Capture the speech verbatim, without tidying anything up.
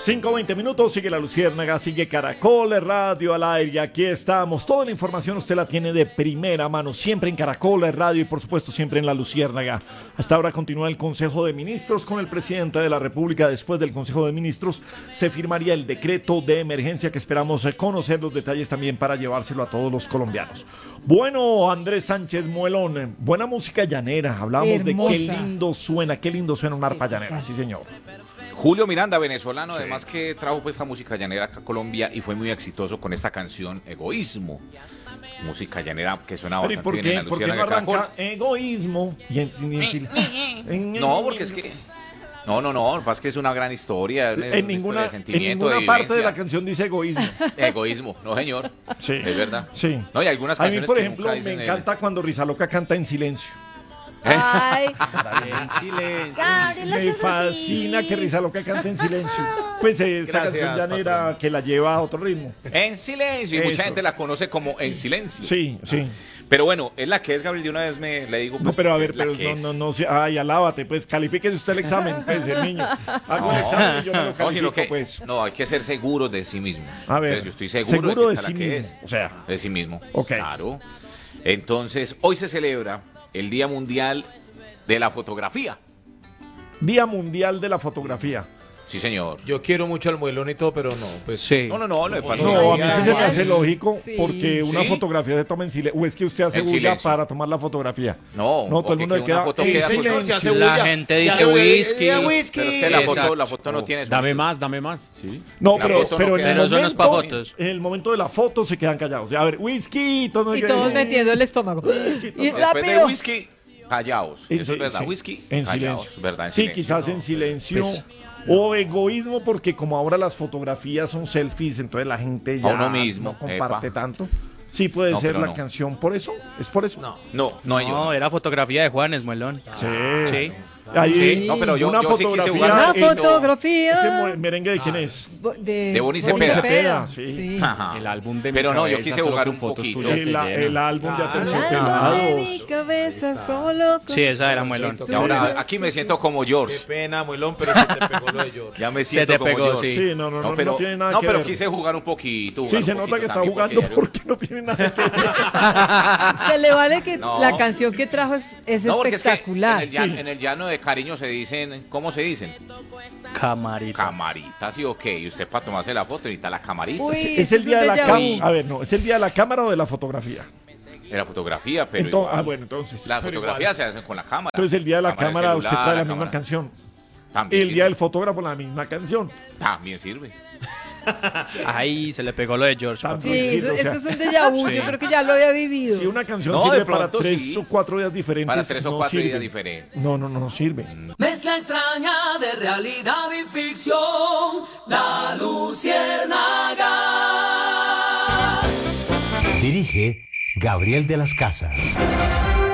cinco veinte minutos, sigue La Luciérnaga, sigue Caracol Radio al aire y aquí estamos. Toda la información usted la tiene de primera mano, siempre en Caracol Radio y por supuesto siempre en La Luciérnaga. Hasta ahora continúa el Consejo de Ministros con el presidente de la República. Después del Consejo de Ministros se firmaría el decreto de emergencia que esperamos conocer los detalles también para llevárselo a todos los colombianos. Bueno, Andrés Sánchez Muelón, buena música llanera. Hablamos Hermosa. de qué lindo suena, qué lindo suena una arpa llanera, sí señor. Julio Miranda, venezolano, sí. Además que trajo pues esta música llanera acá a Colombia y fue muy exitoso con esta canción Egoísmo. Música llanera que suena bastante ¿por qué, bien en la ¿por qué no arranca Egoísmo? Y en, y en, en, no, porque es que... No, no, no, es que es una gran historia, en una ninguna, historia de sentimiento, en ninguna de parte de la canción dice egoísmo. Egoísmo, no señor, sí. Es verdad. Sí. No, hay algunas canciones a mí, por que ejemplo, me encanta el... cuando Rizaloca canta en silencio. Ay, en silencio. Me fascina que Rizaloca cante en silencio. Pues esta Gracias, canción llanera patrón. Que la lleva a otro ritmo. En silencio, y Eso. mucha gente la conoce como En Silencio. Sí, sí. Pero bueno, es la que es, Gabriel, de una vez me le digo. Pues, no, pero a ver, pero no, no, no, no, ay, alábate, pues, califíquese usted el examen, pues, el niño. Hago no. el examen y yo me lo califico, no, que, pues. No, hay que ser seguros de sí mismos. A ver, entonces, yo estoy seguro, seguro de, de sí la mismo, que es. O sea. De sí mismo. Ok. Claro. Entonces, hoy se celebra el Día Mundial de la Fotografía. Día Mundial de la Fotografía. Sí, señor. Yo quiero mucho al Muelón y todo, pero no, pues sí. No, no, no, lo que pasa No, a mí sí se me hace lógico sí. porque una ¿Sí? fotografía se toma en silencio. O es que usted hace bulla para tomar la fotografía. No, no todo el mundo le queda foto queda silencio. La gente dice whisky. whisky. Pero es que la foto, la foto no tiene eso. Dame más, dame más. Sí. No, pero, pero no en, el pero eso no es para fotos. En el momento de la foto se quedan callados. A ver, whisky. Todo y todos metiendo el estómago. Y después de whisky, callados. Eso es verdad. Sí, whisky, en callados. Silencio. ¿Verdad? En sí, silencio. quizás en silencio. Pues, o egoísmo, porque como ahora las fotografías son selfies, entonces la gente ya uno mismo, no comparte epa. tanto. Sí puede no, ser la no. canción, ¿por eso? ¿Es por eso? No, no, no, no, no era fotografía de Juanes Muelón. Sí. Sí. Ahí, sí. No, pero yo, una yo fotografía. Sí una fotografía. ¿Ese merengue de quién es? De, de Boni Cepeda. Cepeda, sí. sí. El álbum de Pero mi no, cabeza, yo quise jugar un poquito. El, el álbum ah, de Aterciopelados. Mi cabeza solo con... Sí, esa era Muelón. Y ahora aquí me siento como George. Qué pena, Muelón, pero se te pegó lo de George. Ya me siento se te como pegó, George. sí. Sí, no, no, no, no, pero, no tiene nada no, que pero ver. quise jugar un poquito. Sí, se un nota que está también, jugando porque, porque no tiene nada que ver. Se le vale que no. la canción que trajo es, es no, espectacular. Es que en, el llano, sí. en el llano de cariño se dicen, ¿cómo se dicen? Camarita. Camarita, sí, ok. Y usted para tomarse la foto necesita la camarita. Uy, es, es el día de la cámara. vu. A ver, no, ¿es el día de la cámara o de la fotografía? De la fotografía, pero Entonces, igual, ah, bueno, entonces. la fotografía se hace con la cámara. Entonces el día de la cámara, cámara celular, usted trae la, la misma cámara. canción. También el sirve. día del fotógrafo la misma canción. También sirve. Ahí se le pegó lo de George. También Sí, sirve, eso, o sea, esto es un déjà vu, sí. yo creo que ya lo había vivido. Si una canción No, sirve de pronto para tres sí. o cuatro días diferentes, Para tres o no cuatro sirve. días diferentes. No, no, no, no sirve. Mezcla extraña de realidad y ficción, La Luciérnaga. Dirige Gabriel de las Casas.